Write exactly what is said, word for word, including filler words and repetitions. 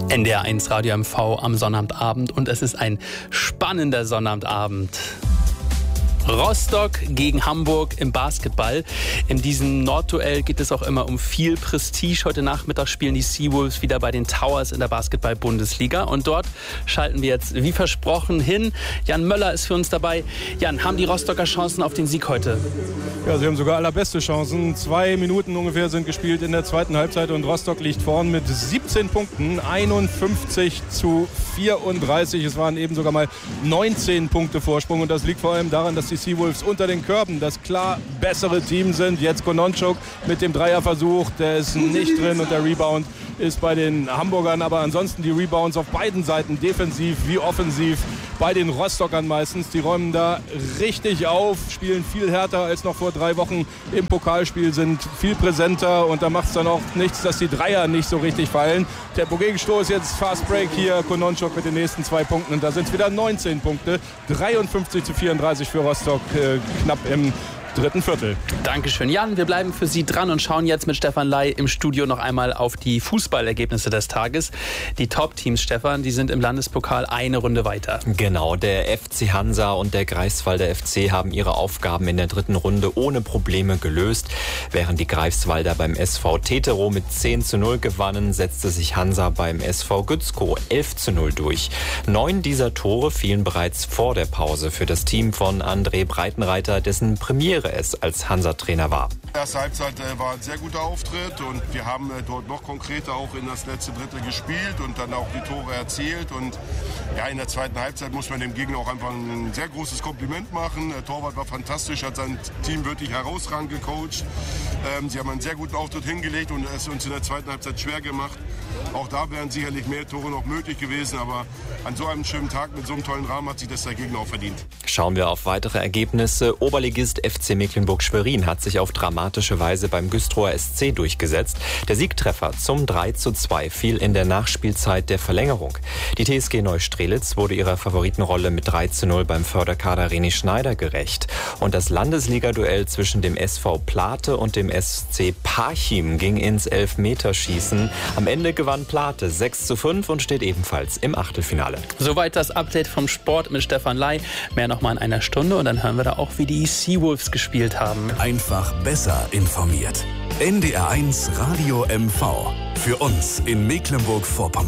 N D R eins Radio M V am Sonnabendabend und es ist ein spannender Sonnabendabend. Rostock gegen Hamburg im Basketball. In diesem Nordduell geht es auch immer um viel Prestige. Heute Nachmittag spielen die Seawolves wieder bei den Towers in der Basketball-Bundesliga. Und dort schalten wir jetzt, wie versprochen, hin. Jan Möller ist für uns dabei. Jan, haben die Rostocker Chancen auf den Sieg heute? Ja, sie haben sogar allerbeste Chancen. Zwei Minuten ungefähr sind gespielt in der zweiten Halbzeit und Rostock liegt vorn mit siebzehn Punkten, einundfünfzig zu vierunddreißig. Es waren eben sogar mal neunzehn Punkte Vorsprung und das liegt vor allem daran, dass die Seawolves unter den Körben das klar bessere Team sind. Jetzt Kononchuk mit dem Dreierversuch, der ist nicht drin und der Rebound ist bei den Hamburgern. Aber ansonsten die Rebounds auf beiden Seiten, defensiv wie offensiv, bei den Rostockern meistens. Die räumen da richtig auf, spielen viel härter als noch vor drei Wochen im Pokalspiel, sind viel präsenter und da macht es dann auch nichts, dass die Dreier nicht so richtig fallen. Tempo-Gegenstoß, jetzt Fast Break hier, Kononchuk mit den nächsten zwei Punkten und da sind es wieder neunzehn Punkte, dreiundfünfzig zu vierunddreißig für Rostock, äh, knapp im dritten Viertel. Dankeschön, Jan. Wir bleiben für Sie dran und schauen jetzt mit Stefan Ley im Studio noch einmal auf die Fußballergebnisse des Tages. Die Top-Teams, Stefan, die sind im Landespokal eine Runde weiter. Genau, der F C Hansa und der Greifswalder F C haben ihre Aufgaben in der dritten Runde ohne Probleme gelöst. Während die Greifswalder beim S V Tetero mit zehn zu null gewannen, setzte sich Hansa beim S V Gützkow elf zu null durch. Neun dieser Tore fielen bereits vor der Pause für das Team von André Breitenreiter, dessen Premiere es als Hansa-Trainer war. Die erste Halbzeit äh, war ein sehr guter Auftritt und wir haben äh, dort noch konkreter auch in das letzte Drittel gespielt und dann auch die Tore erzielt. Und ja, in der zweiten Halbzeit muss man dem Gegner auch einfach ein sehr großes Kompliment machen. Der Torwart war fantastisch, hat sein Team wirklich herausragend gecoacht. Ähm, sie haben einen sehr guten Auftritt hingelegt und es uns in der zweiten Halbzeit schwer gemacht. Auch da wären sicherlich mehr Tore noch möglich gewesen, aber an so einem schönen Tag mit so einem tollen Rahmen hat sich das der Gegner auch verdient. Schauen wir auf weitere Ergebnisse. Oberligist F C Mecklenburg-Schwerin hat sich auf dramatische Weise beim Güstrower S C durchgesetzt. Der Siegtreffer zum drei zu zwei fiel in der Nachspielzeit der Verlängerung. Die T S G Neustrelitz wurde ihrer Favoritenrolle mit drei zu null beim Förderkader René Schneider gerecht. Und das Landesliga-Duell zwischen dem S V Plate und dem S C Parchim ging ins Elfmeterschießen. Am Ende gewann Plate sechs zu fünf und steht ebenfalls im Achtelfinale. Soweit das Update vom Sport mit Stefan Ley. Mehr noch mal in einer Stunde und dann hören wir da auch, wie die Seawolves gespielt haben. Einfach besser informiert. N D R eins Radio M V. Für uns in Mecklenburg-Vorpommern.